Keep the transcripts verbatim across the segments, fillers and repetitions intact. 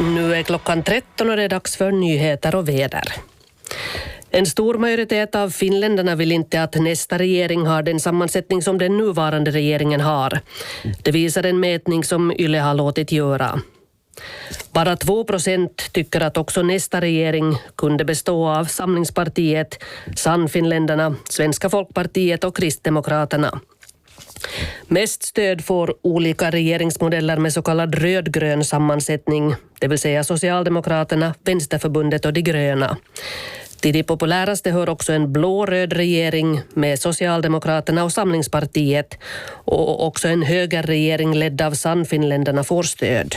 Nu är klockan tretton och det är dags för nyheter och väder. En stor majoritet av finländarna vill inte att nästa regering har den sammansättning som den nuvarande regeringen har. Det visar en mätning som Yle har låtit göra. Bara två procent tycker att också nästa regering kunde bestå av Samlingspartiet, Sannfinländarna, Svenska folkpartiet och Kristdemokraterna. Mest stöd får olika regeringsmodeller med så kallad rödgrön sammansättning, det vill säga Socialdemokraterna, Vänsterförbundet och de gröna. Till de populäraste hör också en blå-röd regering med Socialdemokraterna och Samlingspartiet, och också en högerregering ledd av Sannfinländarna får stöd.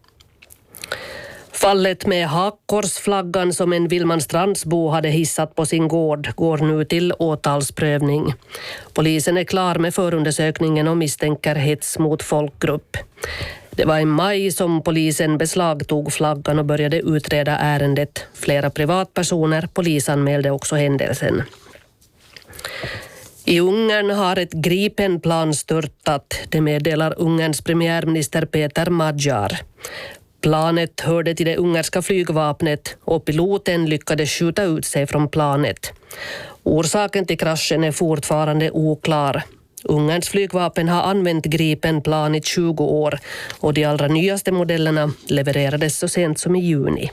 Fallet med hakkorsflaggan som en Vilmanstrandsbo hade hissat på sin gård går nu till åtalsprövning. Polisen är klar med förundersökningen och misstänker hets mot folkgrupp. Det var i maj som polisen beslagtog flaggan och började utreda ärendet. Flera privatpersoner polisanmälde också händelsen. I Ungern har ett Gripenplan störtat, det meddelar Ungerns premiärminister Peter Magyar. Planet hörde till det ungerska flygvapnet och piloten lyckades skjuta ut sig från planet. Orsaken till kraschen är fortfarande oklar. Ungerns flygvapen har använt Gripenplan i tjugo år och de allra nyaste modellerna levererades så sent som i juni.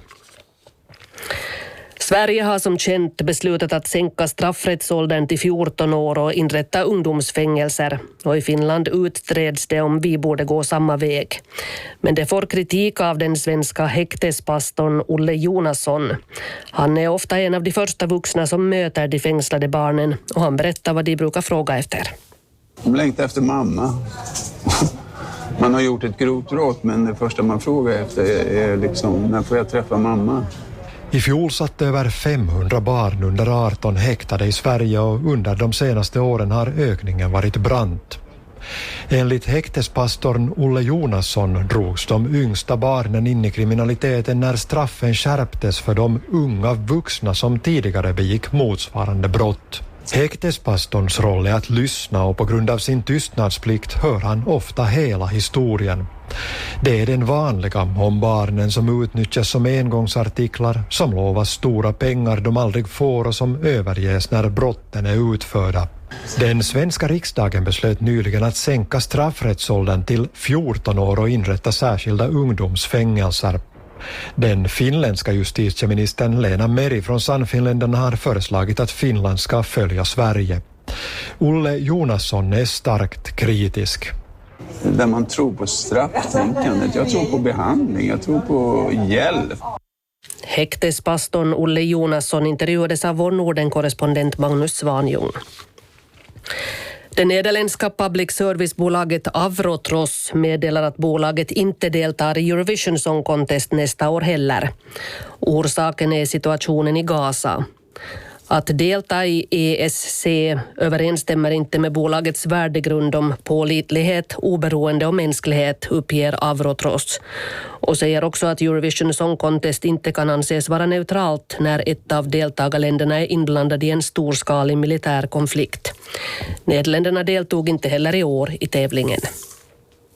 Sverige har som känt beslutat att sänka straffrättsåldern till fjorton år och inrätta ungdomsfängelser. Och i Finland utreds det om vi borde gå samma väg. Men det får kritik av den svenska häktespastorn Olle Jonasson. Han är ofta en av de första vuxna som möter de fängslade barnen och han berättar vad de brukar fråga efter. De längtar efter mamma. Man har gjort ett grovt brott, men det första man frågar efter är liksom, när får jag träffa mamma? I fjol satt över femhundra barn under arton häktade i Sverige och under de senaste åren har ökningen varit brant. Enligt häktespastorn Olle Jonasson drogs de yngsta barnen in i kriminaliteten när straffen skärptes för de unga vuxna som tidigare begick motsvarande brott. Häktespastorns roll är att lyssna och på grund av sin tystnadsplikt hör han ofta hela historien. Det är den vanliga om barnen som utnyttjas som engångsartiklar, som lovas stora pengar de aldrig får och som överges när brotten är utförda. Den svenska riksdagen beslöt nyligen att sänka straffrättsåldern till fjorton år och inrätta särskilda ungdomsfängelser. Den finländska justitieministern Lena Meri från Sannfinländarna har föreslagit att Finland ska följa Sverige. Olle Jonasson är starkt kritisk. Där man tror på strafftänkandet, jag tror på behandling, jag tror på hjälp. Häktespastorn Olle Jonasson intervjuades av vår Norden-korrespondent Magnus Svanjung. Det nederländska public service-bolaget Avrotros meddelar att bolaget inte deltar i Eurovision Song Contest nästa år heller. Orsaken är situationen i Gaza. Att delta i E S C överensstämmer inte med bolagets värdegrund om pålitlighet, oberoende och mänsklighet, uppger Avrotros. Och säger också att Eurovision Song Contest inte kan anses vara neutralt när ett av deltagarländerna är inblandad i en storskalig militär konflikt. Nederländerna deltog inte heller i år i tävlingen.